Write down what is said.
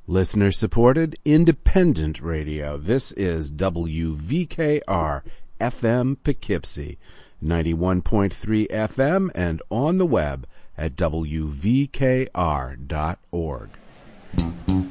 Listener-supported, independent radio. This is WVKR FM Poughkeepsie, 91.3 FM, and on the web at WVKR.org.